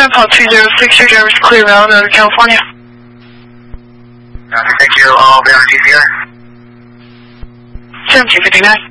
Grandpa 206, your driver's clear out of California. Thank you. I'll be on GCI. 1759.